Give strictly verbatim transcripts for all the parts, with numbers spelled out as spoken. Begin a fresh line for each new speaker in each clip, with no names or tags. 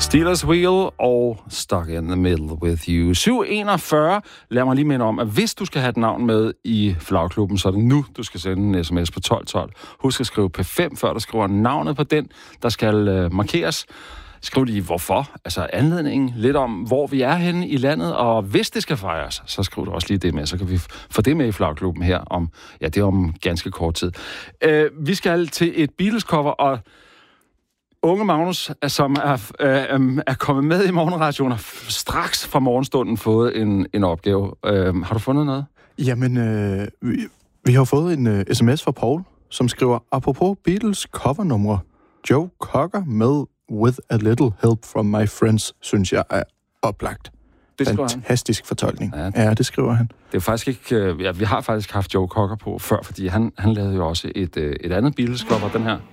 Steelers Wheel og Stuck in the Middle with You. syv enogfyrre. Lad mig lige minde om, at hvis du skal have et navn med i Flagklubben, så er det nu, du skal sende en sms på tolv tolv. Husk at skrive P fem, før du skriver navnet på den, der skal øh, markeres. Skriv lige hvorfor, altså anledningen, lidt om, hvor vi er henne i landet, og hvis det skal fejres, så skriv du også lige det med, så kan vi få det med i Flagklubben her om, ja, det er om ganske kort tid. Øh, vi skal til et Beatles-cover, og unge Magnus, som er, øh, er kommet med i morgenradioen, har straks fra morgenstunden fået en, en opgave. Øh, har du fundet noget?
Jamen, øh, vi, vi har fået en uh, sms fra Paul, som skriver, apropos Beatles covernumre, Joe Cocker med With a Little Help from My Friends, synes jeg er oplagt.
Det
Fantastisk han. fortolkning.
Ja.
ja, det skriver han.
Det er faktisk ikke... Ja, vi har faktisk haft Joe Cocker på før, fordi han, han lavede jo også et, et andet Beatles-cover, den her.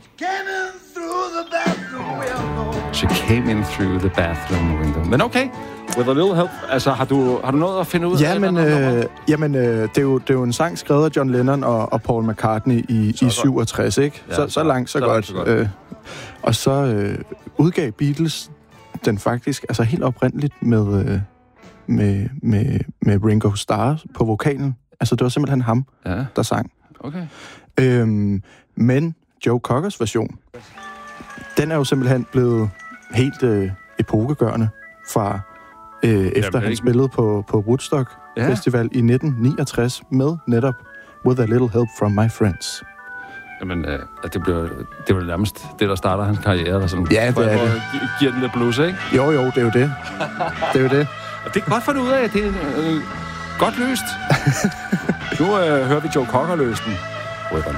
She came in through the bathroom window. Men okay, with a little help. Altså, har du, har du noget at finde ud
ja,
af?
Men, øh, jamen, øh, det, er jo, det er jo en sang skrevet af John Lennon og, og Paul McCartney i, i syvogtres, ikke?
Ja,
så, så, så langt, så, så godt. Så godt. Øh, og så øh, udgav Beatles den faktisk, altså helt oprindeligt med, øh, med, med, med Ringo Starr på vokalen. Altså, det var simpelthen ham,
ja.
der sang.
Okay.
Øhm, men Joe Cockers version, den er jo simpelthen blevet helt øh, epokegørende fra øh, efter Jamen, han ikke... spillede på, på Woodstock ja. Festival i nitten niogtres med netop With a Little Help from My Friends.
Jamen, øh, det bliver det er jo nærmest det, der starter hans karriere, der sådan,
ja, det er det.
Gi- giver den lidt blues, ikke?
Jo, jo, det er jo det. Det er jo det.
Og det er godt for ud af, det er øh, godt løst. Nu øh, hører vi Joe Cocker løse den.